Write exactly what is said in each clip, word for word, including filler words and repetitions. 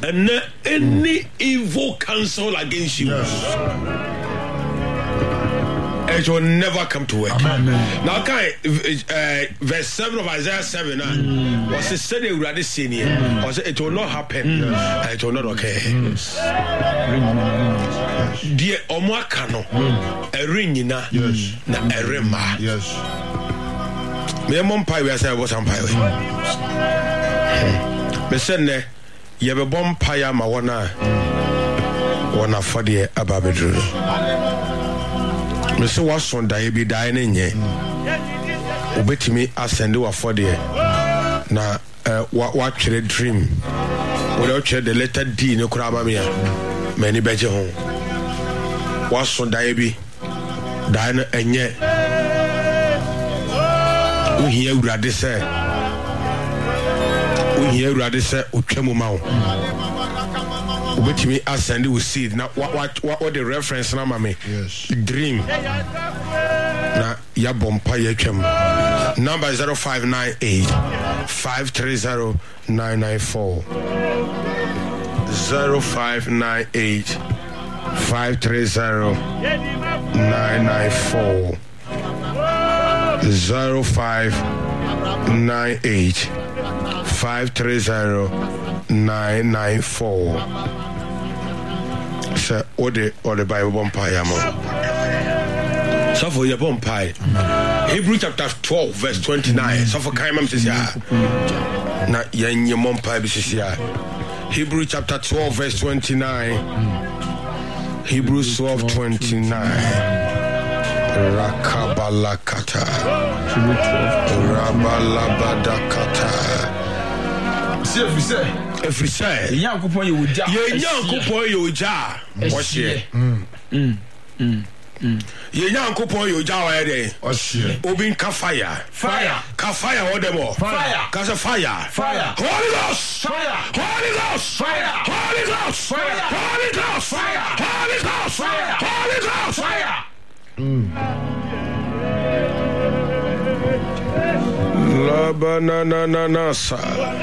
and any evil counsel against you, it will never come to work. Amen. Now, okay, uh, verse seven of Isaiah seven uh, was it said already senior, was it will not happen, and it will not okay. Dear Omakano, a ring na a rema. Yes. Me mom pie, we say was on pie. Me send ye be bomb pie, ma wana wana for the ababedru. Me say was on die be dying in ye. Obeti me ascend wa for the na what what dream. Without the letter D no kraba me many beje home. Was on die be dying enye. We hear Radi say, we hear Radi say, Uchemumau. Which me ascend with seed. Now, what, what, what, what the reference now, mammy? Yes. Dream. Now, ya bompa ye chem. Number zero five nine eight five three zero nine nine four. Zero five nine eight five three zero nine nine four. Zero five nine eight five three zero nine nine four. Sir, or the or the Bible bumpire mo. So for your bumpire. Hebrew chapter twelve, verse twenty nine. So for Kaimam says ya. Na yen your bumpire says ya. Hebrew chapter twelve, verse twenty nine. Hebrews twelve twenty nine. Rakabalakata Rabalabadakata. See if we say if we say young couple you would die, young couple you would die. What's here? Mm. Mm. Mm. Ye young couple you die. What's here? Obin Kafire. Fire. Kafire or them all. Fire. Casa fire. Fire. Holy Ghost. Fire. Holy Ghost. Fire. Holy Ghost. Fire. Holy Ghost. Fire. Holy Ghost. Fire. Holy Ghost. Fire. Mm. La banana na na sa.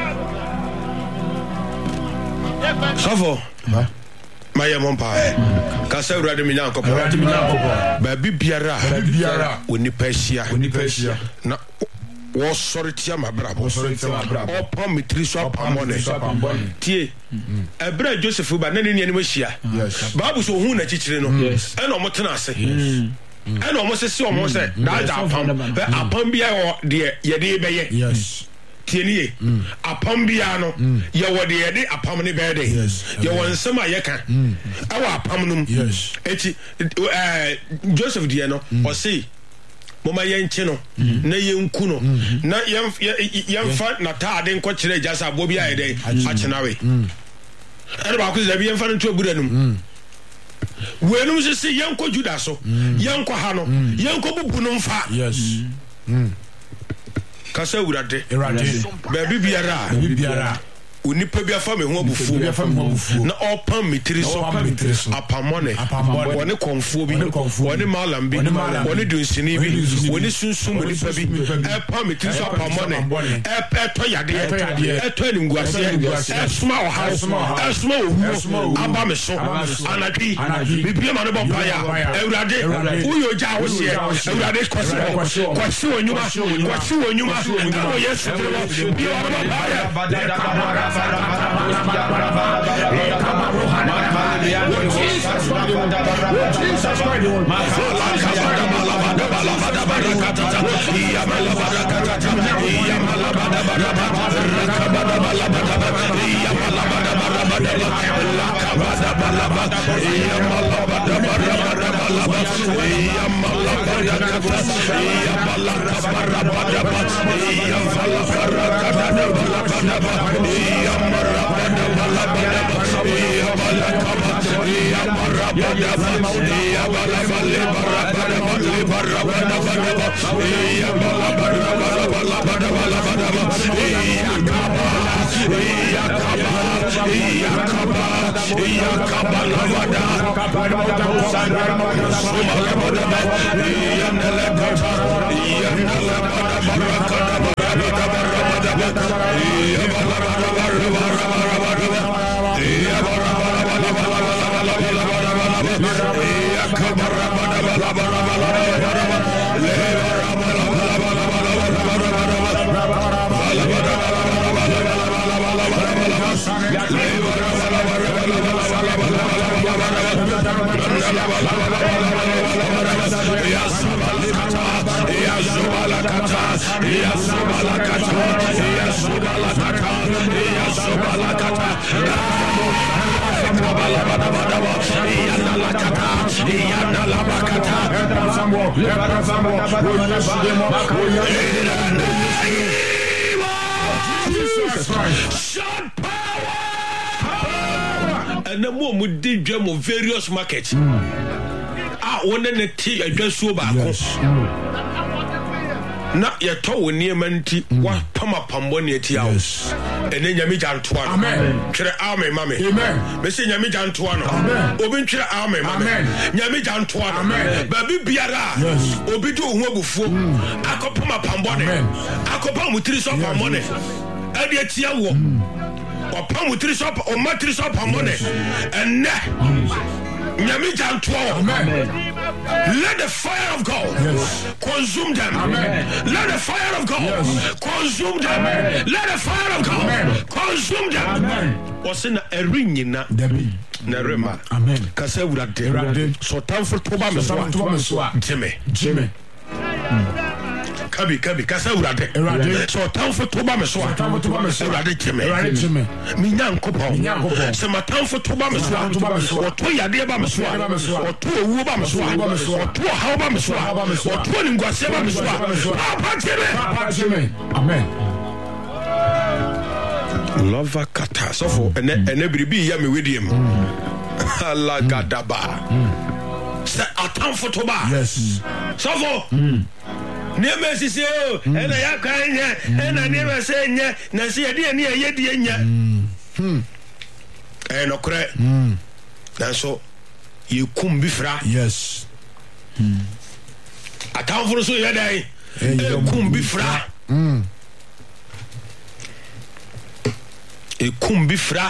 Safo. Huh? My mom pie. Kasa urade mi nyanko. Urade mi nyanko. Baby biara. Baby biara. Oni pesia. Oni pesia. Na wo sorry tia mabrabo. Wo sorry tia mabrabo. Opon mitri so apamone. Tie. Ebra Joseph ba na ne ne mo hia. Yes. Bible so hu na chichire no. Yes. E no mo tena ase. Yes. And almost see almost say that's a pump, but a pumbia or dear, ye de be yes. Tieni, a pumbiano, ye were the a pummy bed, yes. You want some yaka, our pumnum, yes. Joseph Diano, or see, Moma Yan Chino, Nayan Kuno, not young fat, not tired, and quite just a bobby a day, Hachanawe. And about because they're fun to a good. When you say Yanko Judaso, Yanko Hano, Yanko Bunumfa, yes. Kasa urade, baby biara, biara. Uni pebia family who bufu na open mitri so apamone woni konfobi woni malambi woni dunsinibi woni sunsum woni pebi e pa mitri so apamone e peto yade e to animguase e suma o ha e suma o aba me so anadwi bibia ma no bopaya ewurade uyo ja wo se ewurade kwase kwase onyuma kwase onyuma ko yesu bi o bopaya Jesus And the more we did dream of various markets. Ah, one and a tea, I just so back. Not yet told near Manti, what Pama Pamboni at yours. And then Yamija Antoine. Amen. Chira Army, Mammy. Amen. Messi Yamija Antoine. Amen. Obin Chira Army, Amen. Yamija Antoine. Amen. Baby Biara. Yes. Obidu Wabufu. Akopama Pamboni. Akopam with three shop and money. Edia Tiawo. Or Pam with three shop or matri shop and money. And Yamija Antoine. Amen. Let the fire of God yes. consume them. Amen. Let the fire of God yes. consume them. Amen. Let the fire of God Amen. consume them. Amen. What's in a ring in that? Nerema. Amen. Kasa urade. So time for Toba Meswa. Jimmy. Jimmy. Kabi kabi kasa urade. So time for Toba Meswa. Time for Toba Meswa. Urade Jimmy. Urade Jimmy. Minyan kopo. Minyan kopo. So my time for Toba Meswa. Toba Meswa. Oto yade ba Meswa. Oto ewu ba Meswa. Oto hawo ba Meswa. Oto ningwase ba Meswa. Papa Jimmy. Papa Jimmy. Amen. Lova kata. So for ene ene biribi ya me wediem. Allah gadaba. Say atam for Toba. Yes. So for Never say, and I have kind, and I never say, Nancy, I didn't hear yet, and no crack. That's so you couldn't be fra. Yes. A town for so your day, and you couldn't be fra. It couldn't be fra.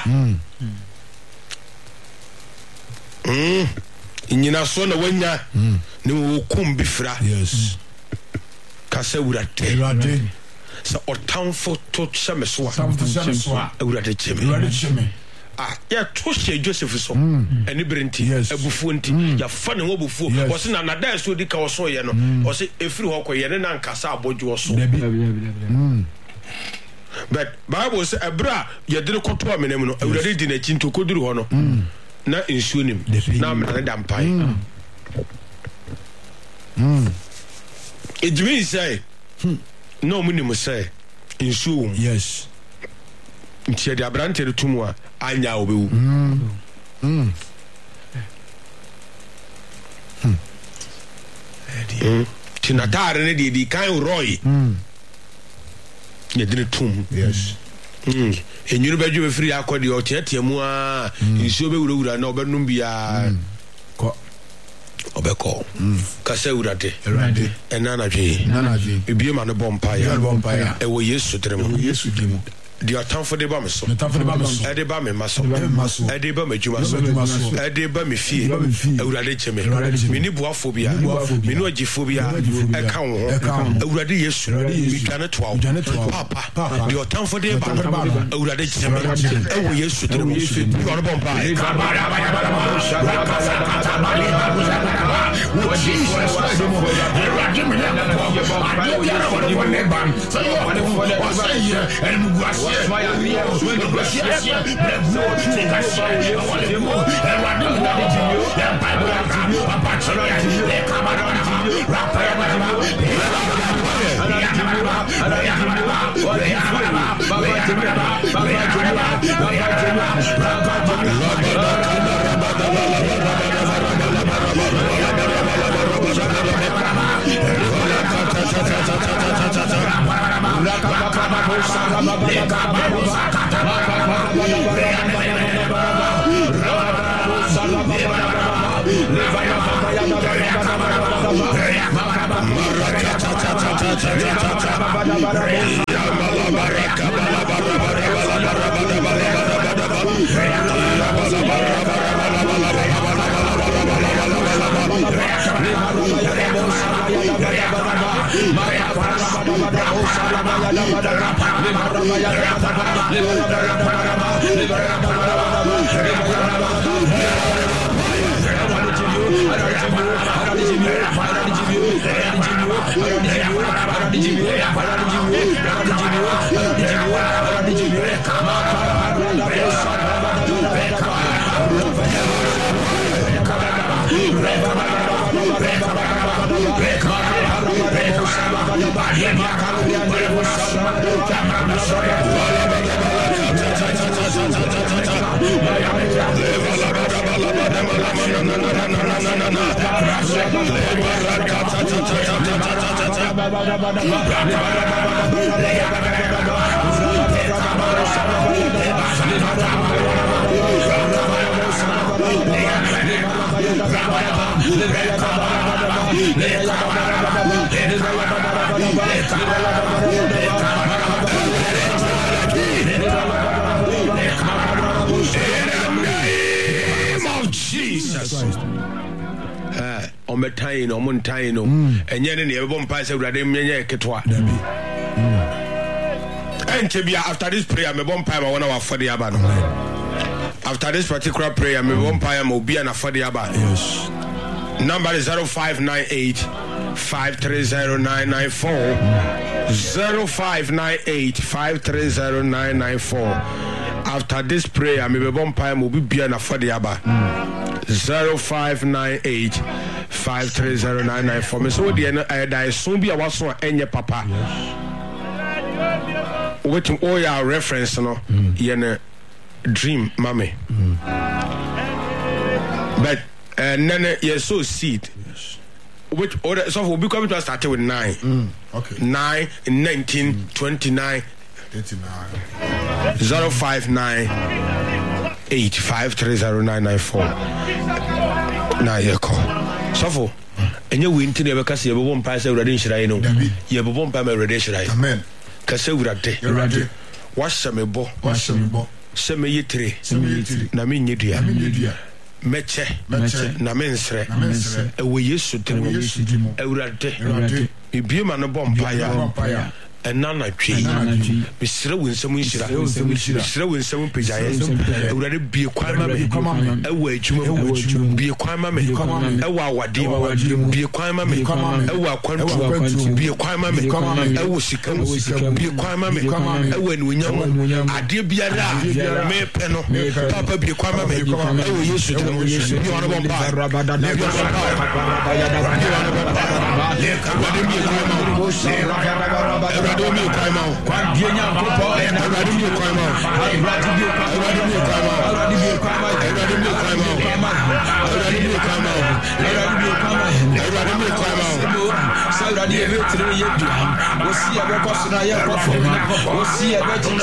Hm. In your son, when you no couldn't be fra. Yes. Kasa urate sa otam photo chameswa urate cheme urate cheme ah ya toshe Joseph so eni brenti abufu nti ya fa ne wobufu o se na nada so di ka o so ye no o se efiri ho ko ye ne na nkasa aboju o so but Bible say ebra ye de koto amenem no urate di na chinto koduru ho no na insuonim na amana da mpai mm it means say hmm. no minimum say in shoe yes ntia de abrante de tumu a anya obewu mm mm hmm tinatare ne de di kan roy mm ye de tum yes mm enyuru beju be free akodi o tietie mu a nsuo be wurawura na obenum bia ko obeko kasa urade urade enana dwe enana dwe ebie ma no bompa ya e wo Yesu tremo Yesu dimo di atamfo de ba me so atamfo de ba me so e de ba me maso e de ba me juma so e de ba me fie urade cheme me ni boafo bia me ni ogifobia e ka wo urade Yesu mi twane toa papa di atamfo de ba urade cheme e wo Yesu tremo no bompa e ka ba ba ba what Jesus was the more urade me na I don't want to one ban so you want to say and was why I hear when the Russia no take a shot I want to go and what do you know the Bible a bachelor the camera Libera On the time, on one time, and yet in the one pass of Radim Ketwa. And to be after this prayer, I'm a one time I want to for the Abba. After this particular prayer, I'm a one time will be an for the Abba. Yes. Number is zero five nine eight five three zero nine nine four. Zero five nine eight five three zero nine nine four. After this prayer, I'm a one time will be an for the Abba. Zero five nine eight five three zero nine nine four. So the I die soon be a was on any papa. Waiting all your reference no yen dream mommy. But and then you so seed. Which order so will be coming to start with nine. Mm, okay. Nine nineteen twenty nine thirty nine zero five nine eight five three zero nine nine four. Now you call. So for and you win to never cast your bomb pass over the shrine. You have a bomb pammer reddish. Amen. Cassura day. You're ready. Wash some bo. Wash some bo. Semi yitri. Semi yitri. Namin yidia. Meche. Meche. Namensre. Namensre. A way you should tell me. Eurate. You be man a bomb fire. And none I tree. Be slow in some wish. Slow in some pigeons. Already be a quamma. A way to be a quamma. A wawa dear. Be a quamma. A waquan. Be a quamma. A wussicum. Be a quamma. A when we know. I dear be a la. May penno. Papa be a quamma. Oh, you should know. You are a bomb. I don't know crime out. One Genya Papa and I don't know crime out. I don't know crime out. I don't know crime out. I don't know crime out. I don't know crime out. I don't know crime out. I don't know crime out. So that you will three years. We'll see a record of your perform. We'll see a better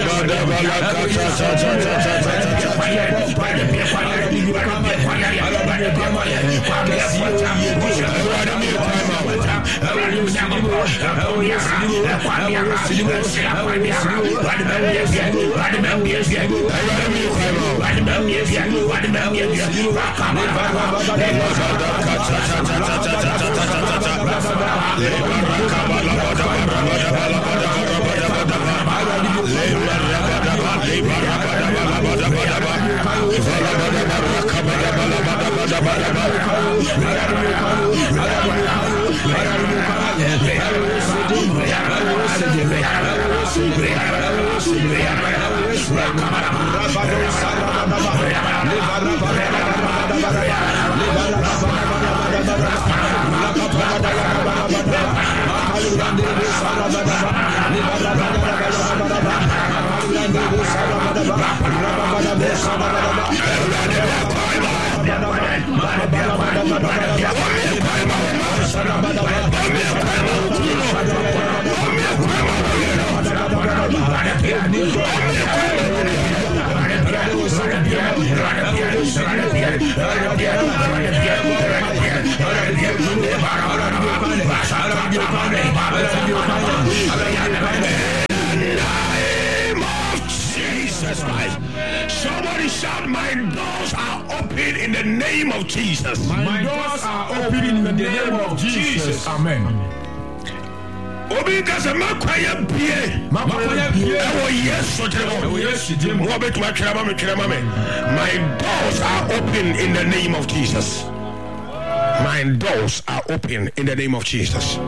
Somebody shout, my doors are open in the name of Jesus. My, my doors are open in the name of Jesus. Amen. Obi kasa makwaya bie makwaya bie ewo yeso tell ewo yeso dim wo betu atwera me twera me. My doors are open in the name of Jesus. My doors are open in the name of Jesus.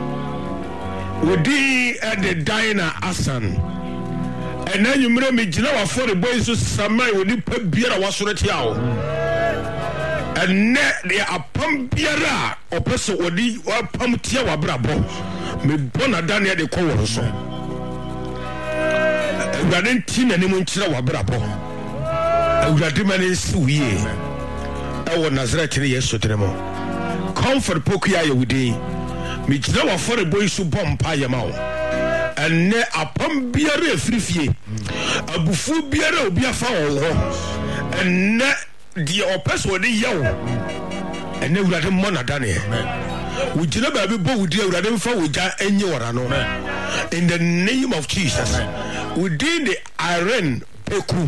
Odi at the diner asan. And then you remember me jina for the boys to samai we ni pe biara wasoreti awo. And ne they are pam biara o person odi wa pam tia wa brabo. me bona daniel de ko woro so awurade nti na nim nkyira wabrabo awurade mane siwie ewo Nazareth ne Yesu tremo comfort pokuya ye wudi me gyina wa fore boy su bompa ye mawo enne apam biara afirifie abufu biara obi afa wo enne die opeso de yawo enne awurade mona daniel we gyina ba bi bo wudi awurade mfa wogya enye wora no in the name of Jesus. Within the iron peku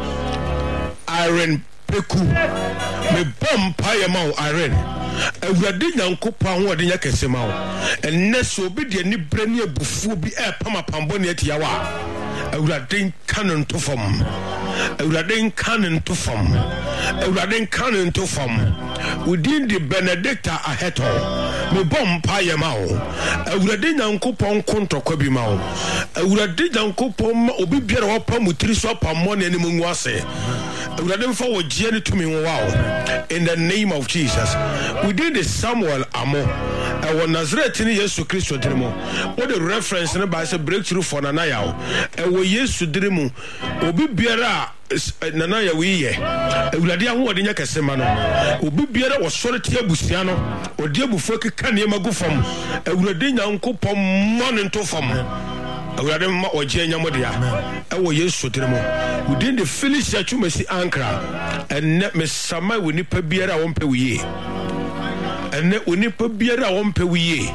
iron peku me bomb pie ma iron awurade nyankopa ho de nya kese ma wo enne so obi de ni brani abufu bi e pama pambo ne atia wa awurade kanon to fam awurade kanon to fam awurade kanon to fam within the benedicta aheto me bomb pie ma wo awurade nyankopon kontokwa bi ma wo awurade nyankopon obi biara wo pam utiri so pammo ne anim ngu ase awurade mfa wo gie ne tumi wo wa in the name of Jesus. We did the Samuel amo e Nazareth ni Yesu Kristo dirimo what the reference ne ba say breakthrough for nanaya e wo Yesu dirimo obi biara nanaya wi ye awurade ahode nya kesema no obi biara wo sore tie abusia no odi abufu keka ne magu fam awurade nyankopon mo ne to fam awurade ma oje nya modia e wo Yesu dirimo within the Philistia chumasi ankra enne mesama we nipa biara wo mpa wiye enne onipa biara wo mpa wiye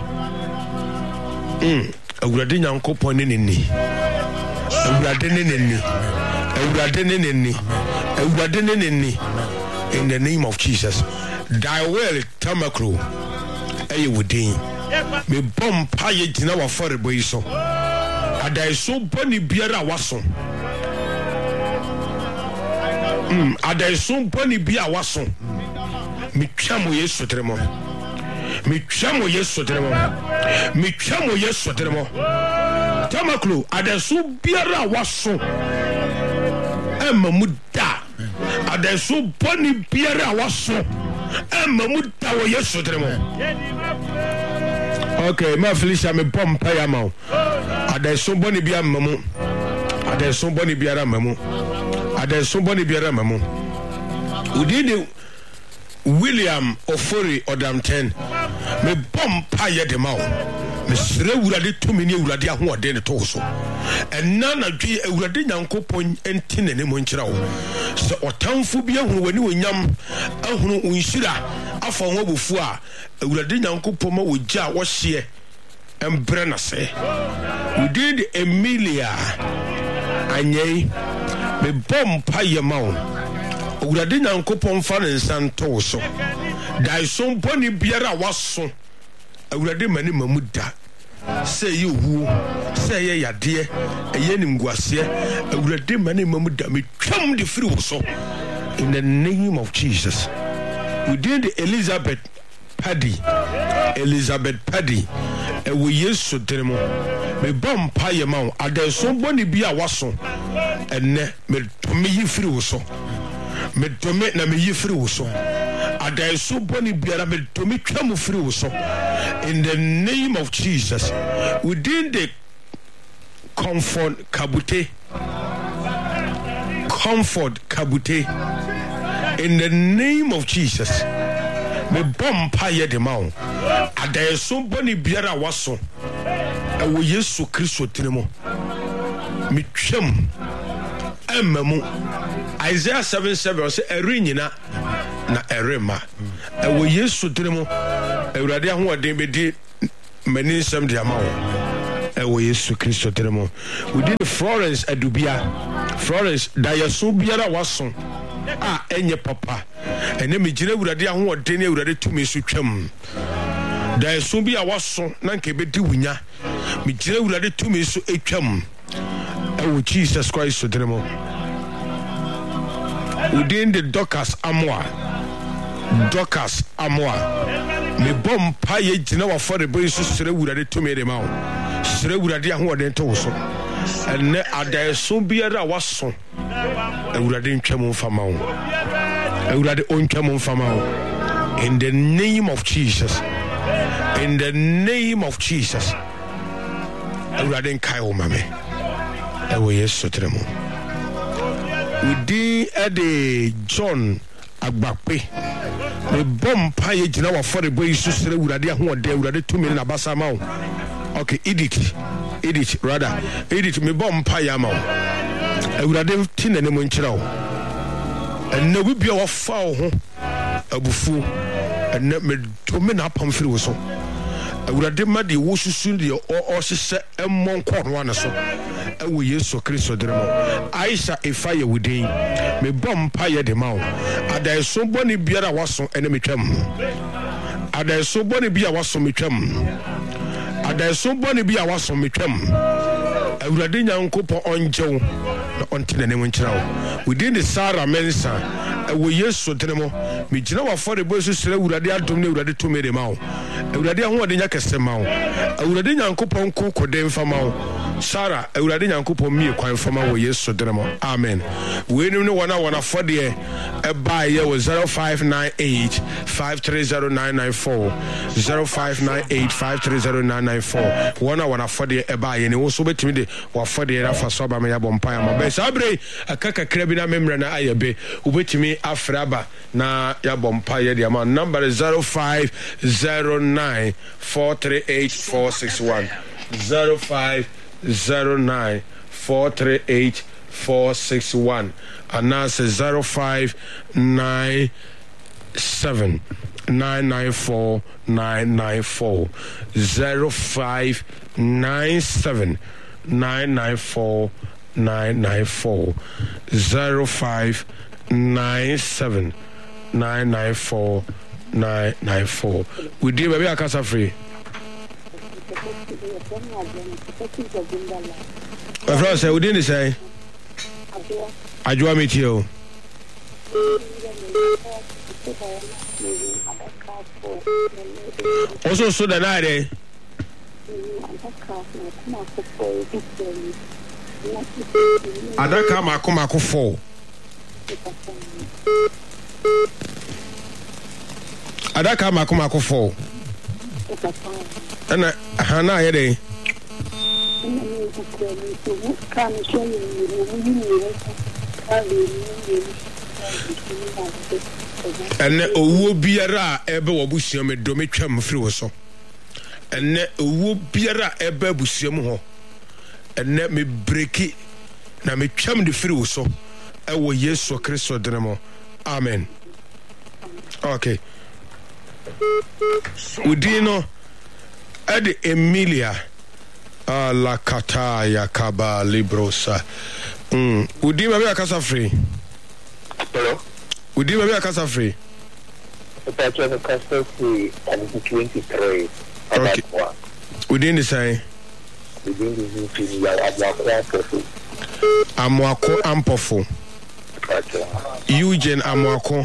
mm awurade nyankopon ne ni awurade ne ni awurade ne ni awurade ne ni in the name of Jesus. Thy will tamakro eye wudin me bom pa ye gina wa forebo yi so adai so boni biara waso mm adai so boni bia waso me twamo Yesu tremo me twamo Yesu tremo me twamo Yesu tremo tamaklo adai so biara waso emamuda adai so boni biara waso emamuda wo Yesu tremo. Okay, ma Felicia me bom paya ma adai so boni bia mamu adai so boni biara mamu adai so boni biara mamu udini William Ofori Odam ten me bom paya de ma me sere wurade tumi ni wurade ahoɔden ne to so ɛna na dwi awurade nyankopɔn enti ne ne mo nkyira wo sɛ ɔtamfo bi ahunu wani wonyam ahunu unhyira afa ho abufu a awurade nyankopɔn ma wogya wɔhye embre na se we did Emilia anyei me bom paye ma wo awurade nyankopɔn fa ne nsan to so dai so boni biara waso awurade mani mamuda say you who say ye yade eye nimguase awurade mani mamuda me twam de free wo so in the name of Jesus. We did Elizabeth Paddy Elizabeth Paddy e wo Yesu tremo me bom paye ma wo adai so boni bia waso enne me to me yi free wo so me to me na me yi free wo so adai so boni biara me to me twam free wo so in the name of Jesus. Within the comfort kabute comfort kabute in the name of Jesus. Me bom paye de ma wo adai so boni biara waso e wo Yesu Kristo tremo me twam emamu Isaiah seven seven say erinyina na erema e wo Yesu tremo awurade ahoɔden bedi mani nsɛm de ama wo e wo Yesu Kristo tremo. We did Florence Adubia Florence dayeso biara waso a enye papa ene me gire awurade ahoɔden awurade tumi so twam dayeso bia waso na nke bedi wunya me gire awurade tumi so etwam e wo Jesus Christ tremo. Within the Dorcas Amoa Dorcas Amoa me bom paye gina wa for the boy so sere wurade to me de ma wo sere wurade ahoɔden to so enne adai so biara waso awurade ntwam mfama wo awurade ontwam mfama wo in the name of Jesus in the name of Jesus awurade nkae wo mame ewo Yesu tremo udi ede John Agbape me bompa ye gina wa for boy so sere awurade ahode awurade tumi na basa ma wo. Okay, edit edit rather edit me bompa ya ma wo awurade tinane mo nkyira wo enne wi bia wa fa wo ho abufu enne me to me na pam firi wo so awurade ma de wo susu de o o hyehyɛ emmon kɔno ana so ewo Yesu Kristo deremo Aisha efa ye wudin me bompa ye de ma wo adai so boni biara waso ene metwam adai so boni bia waso metwam adai so boni bia waso metwam awurade nyankopɔ onjew na ontene ne nkyira wo within the Sarah Mensa ewo Yesu deremo me gina wa for the boy so sere awurade adom ne awurade to me de ma wo awurade ahode nya kese ma wo awurade nyankopɔ nko kodem fa ma wo Sarah awurade nyankopɔ mie kwan fa ma wo Yesu deremo amen we nim ne wana wana for the e ba ye wo zero five nine eight five three zero nine nine four zero five nine eight five three zero nine nine four wana wana for the e ba ye ne wo so betimi de wa for the ra fa so ba me ya bompa ya ma be sabre akaka krabi na memra na ayebe ubetimi afraba na ya bompa ye de ma number is zero five zero nine four three eight four six one zero five zero nine four three eight four six one and now say zero five nine seven nine nine four nine nine four zero five nine seven nine nine four nine nine four zero five nine seven nine nine four nine nine four. We do baby akasa free. My friend say we didn't say. Ajua meet you. Also so the night eh. Adaka mako mako four. Adaka mako mako four. Ana hana yede. Ene owo biara ebe wo busuam me do metwam firi wo so. Ene owo biara ebe busuam ho. Ene me breki na metwam de firi wo so. Ewo Yesu Kristo denemo. Amen. Okay. Udino Edi Emilia ala kata ya kaba librosa. Mm. Udi baby akasa free. Hello. Udi baby akasa free. It's a akasa free and twenty-three. Okay. Udi ni say. Udi ni ni ya amwako amwako ampofo. Eugene amwako.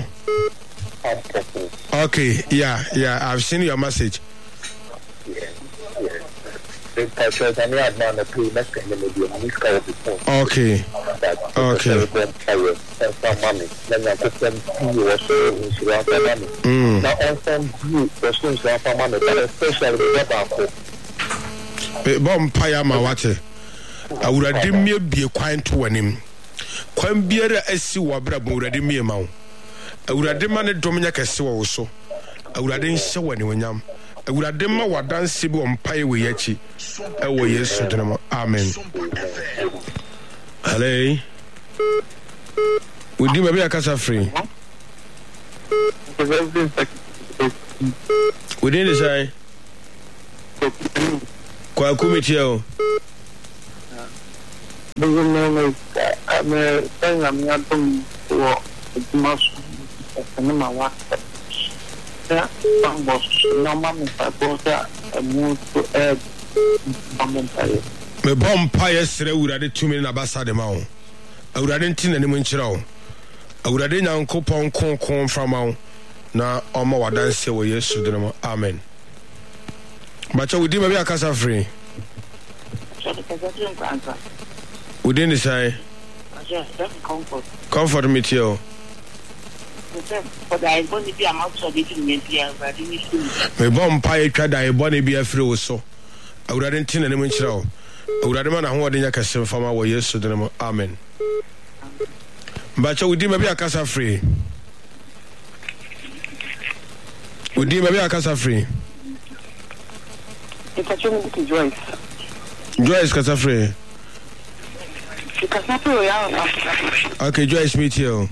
Okay, yeah, yeah, I've seen your message. Yeah, yeah. Okay. Okay. Mm. Bom paya ma wate. Awurade mie bie kwan to wanim. Kwan biara asi wabra bo awurade mie ma wo. Awurade ma ne dom nya kese wo so. Awurade nhyɛ wani wonyam. Awurade ma wadanse bi ompae we yachi. Ewo Yesu dinamo. Amen. Hello. Udi baby akasa free. Udi ni sai. Kwa kumiti yao. Bugumo ame tanga myatum wo masu enema wa. Ya bambos no mami paposa muito é bamentaye. Me bompa yesre urade tumi na basa de mawo. Urade ntina ne munkyira wo. Urade nyankopon konkon frama na omo wadanse wo Yesu dinamo. Amen. Bacha udi baby akasa free. Udi ni sai. Comfort. Comfort me too. Me bompa ye twa da e bone bia free wo so. Awurade ntina ne munkyira wo. awurade ma na ho ɔde nya kɛse fama wɔ Yesu din mu amen mbacha udi mabi akasa free udi mabi akasa free Itacho mu Joyce Joyce kasa free kasa free ya okay Joyce meet you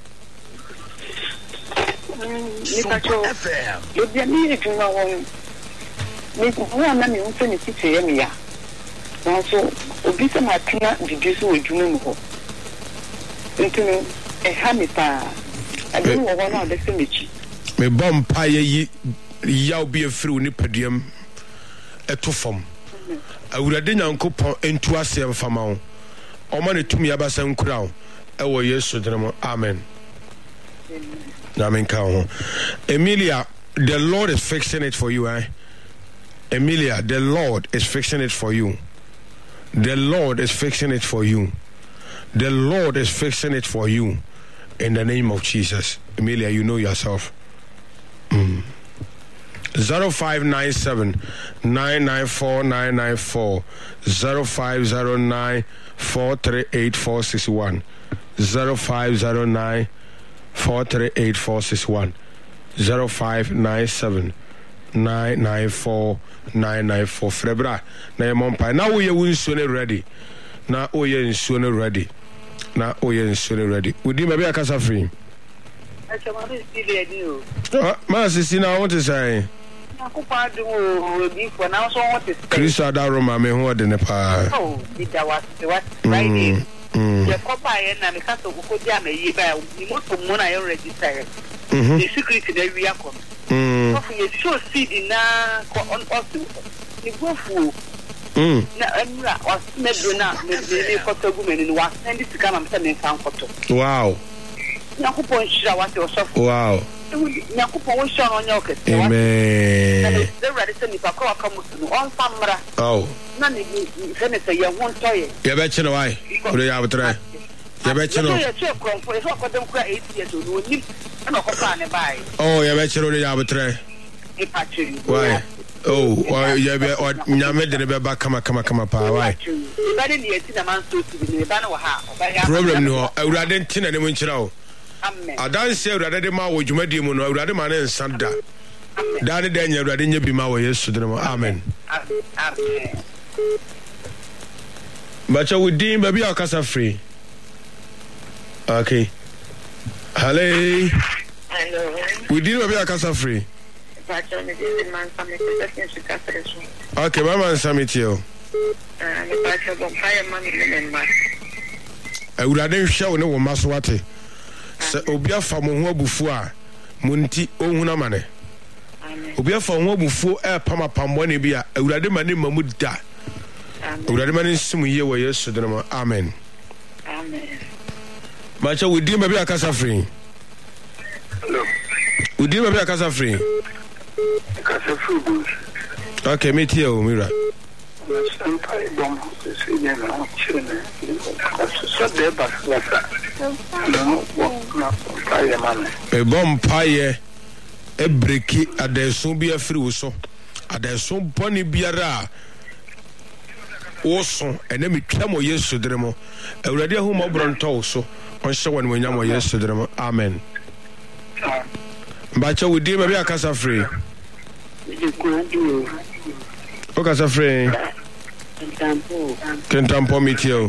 Itacho yo bia ni edwuma won me ko na me unse ni tite ya me ya na so obi se ma tena didi so edwuma mu ho ntino e ha me pa ade wo ho na de se mechi me bom pa ye yaw bi afiri ni padiem eto fam awurade nyankopon entu asem fama wo o ma ne tumi abasa nkura wo e wo Yesu dinamo amen amen ka ho Emilia, the Lord is fixing it for you eh Emilia, the Lord is fixing it for you the Lord is fixing it for you the Lord is fixing it for you in the name of Jesus. Emilia, you know yourself. Mm. zero five nine seven nine nine four nine nine four zero five zero nine four three eight four six one zero five zero nine four three eight four six one zero five nine seven nine nine four nine nine four Frebra na your mom pie now we are win soon ready now we are soon ready now we are soon ready we did maybe a casa free ma sisi na what is say Christ Adaroma me ho de ne pa oh did that was what Friday the copa na me ka so ko dia na yi ba ni mo to mo na yo register the secret na wi akọ mm so you show seed na on osu ni gofu mm na amra was medro na me me foto gu me ni was send it come am say me kan foto wow Yakupon shira what you suffer wow Yakupon wo shon onya okete amen the ready say ni pa ko aka musu on famra oh na ni senator ye won toye ye be chine why o de ya betre ye be chine ye che kronfo so ko dem kura eight years old oni na ko pa ne bai oh ye be chine o de ya betre e pa chiri why oh why ye be nyame de be ba kama kama kama pa why bade ni eti na man so ti ni ba na wa ha problem no awurade ntina ne mo nkyira o amen adanse awurade de ma wo dwumadi mu no awurade ma ne nsanda da ne da nya awurade nya bi ma wo Yesu dinamo amen amen bacha wudin baby akasa free okay hello hello wudin baby akasa free bacha ni de man sa me se se ka fresh okay mama summit yo ah me bacha bon fire man ni men ma awurade hwe wo ne wo maso wate se obi afa mo ho abufu a munti ohuna mane obi afa ho abufu e pama pambo ne bia awurade mane mamu da awurade mane simu ye wo Yesu dinamo amen amen bacha wudin baby akasa free Hello. wudin baby akasa free Akasa free. okay me tio mira Senpai bom se ne na chine. So de ba sa. No, na pai man. e bom paye e breki adeso bi afiri wo so adeso boni biara wo so ene metwa mo Yesu diremo awurade hu mo bronto so on hye won nyam mo Yesu diremo amen bacha wudi ba bi akasa free o kasa free tampo kentampo mitio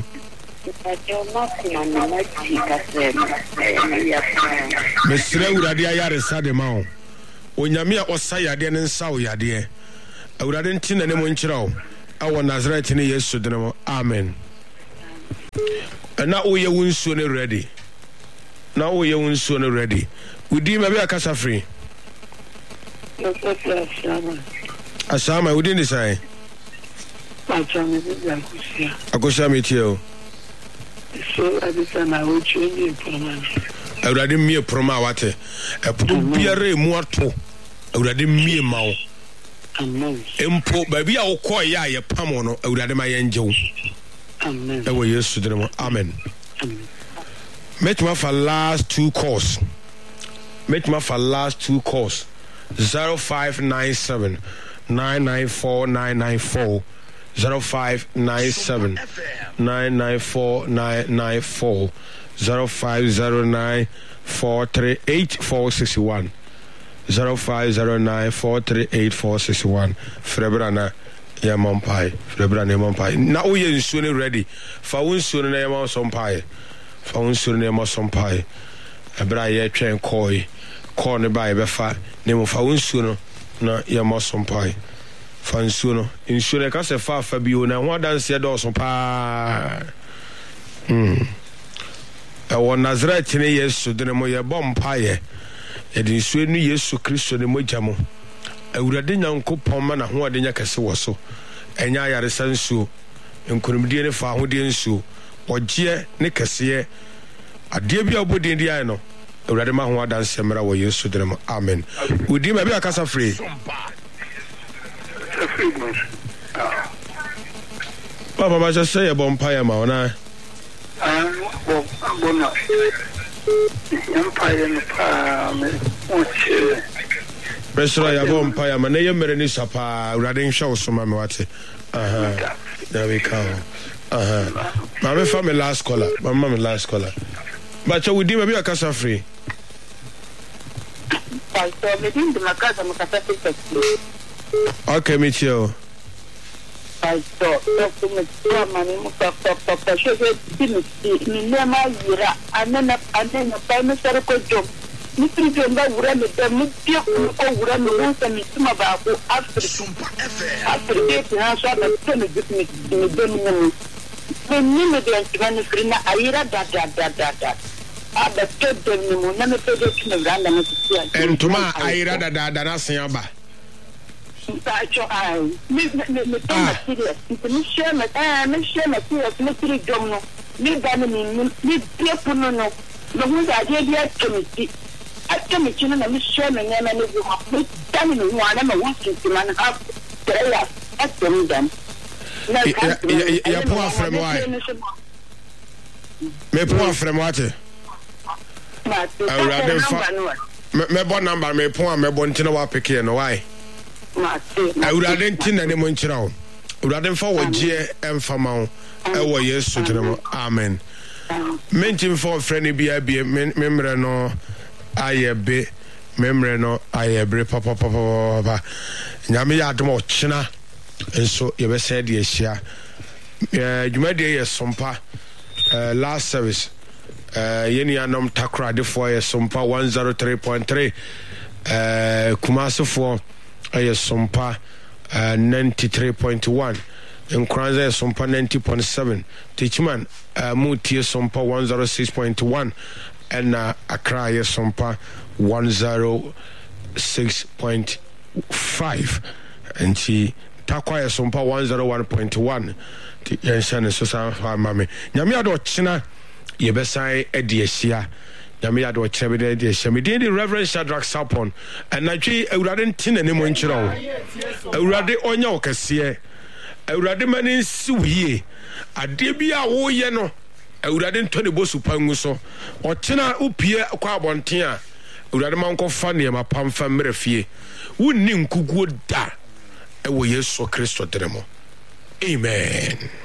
mesre awurade ayare sade ma o onyame a osa yade ne nsa o yade awurade ntina ne mo nkyira o awo Nazareth ne Yesu dinamo amen na o ye wunsuo ne ready na o ye wunsuo ne ready wudi ma bi akasa free asama wudi ni sai akosia metio so adisa na o change program awurade mie proma wate epo biare mu ato awurade mie mawo amen empo baby a wokọ ya ye pamo no awurade ma ye njew amen ewo Yesu dinamo amen amen Make my for last two calls. Make my for last two calls. Zero five nine seven nine nine four nine nine four zero five nine seven nine nine four nine nine four zero five zero nine four three eight four six one zero five zero nine four three eight four six one. Frebrana Yamampai, Frebrana Yamampai. Now we are soon ready. Found soon name of some pie. Found soon name of some pie. A braille train coy, corner by Befa, name of found sooner, na Yamosum pie. Found sooner. In sooner, cast a far Fabio, and one dance your door some pie. Hm. I want Nazareth in a year, so then I'm your bomb pie. It is soon Yesu Christo de Mojamo. I would have done Uncle Pomana who had in Yakaso, and I had a sensu, and couldn't be any far who didn't sue, or Gia Nicasia. A dear be a good Indiano. A radima who had done Samara were used to them. Amen. Would you maybe a casa free? Papa, I just say a bonfire, Mauna. Restaurant ya bonfire, my name is Sapa, Rading Show, so my wati. Uh huh. There we go. Uh huh. My family last caller, my mom last caller. But you would do maybe a casa free. Okay, meet you. I saw something money, Papa, should be in Nema Yira, and then and then a famous circle job. Mister Jumba would run with them, would run the roof and some about after after the day, I saw the stomach with me in the dominant. When you against Venezuela, Ira, that, that, that, that, that. Ah, the third them, none of the random and to my Ira, that, that, that's Yamba. I me me me toma serious. Me share me ah me share me serious. Me tiri domno. Me dani me me dia puno no. No mo za dia dia committee. A committee no me share me nyama ne bu. Me dani no wa na me wuti ti man ha. Tell at them them. Ya ya po afrem why. Me po afrem wate. Ma to ta me me bon number me po me bon tina wa pick no why. I would have done any monchrow. Would have for what Jay and Famau. I was yes to them. Amen. Mention for friendly B I B, member no, I be, member no, I be, papa, papa, papa. Yami Admo China, and so you ever said yes, yeah. You made a sumpa last service. Yeni anom takra de for a sumpa one zero three point three. Kumasi for. Aye sompa uh, ninety-three point one in Kranza sompa ninety point seven Teachman uh, Muti sompa one oh six point one and uh, Accra sompa one oh six point five and she Takwa sompa one oh one point one Yansan so sa mame Nyame ado china yebesai ediesia Yami ado chebede de shemide the Reverend Shadrach Sapon and natwi awurade ntin ne mo nkyirawo awurade onya okese awurade mani siwie ade bia wo ye no awurade ntone bosu pangu so otena upie kwa abonten a awurade manko fa ne ma pamfa mrefie wonni nkuguo da ewo Yesu Kristo deremo amen.